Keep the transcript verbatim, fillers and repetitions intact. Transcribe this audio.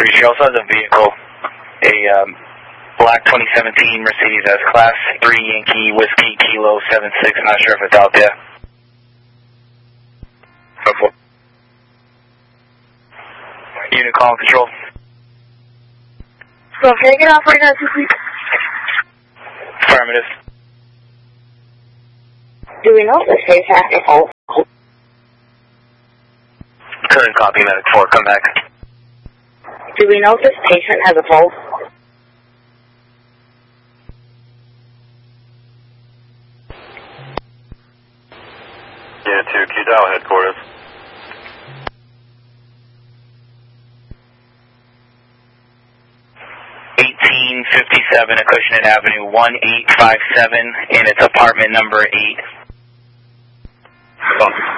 three. She also has a vehicle, a um, black twenty seventeen Mercedes S-Class, three Yankee Whiskey Kilo seven six. Not sure if it's out there. Before. Unit call and control. So can I get off right now, please? Affirmative. Do we know if this case has a pulse? Current copy, medic four, come back. Do we know if this patient has a pulse? Unit two, can you dial headquarters? eighteen fifty-seven Acushnet Avenue, one eight five seven, and it's apartment number eight.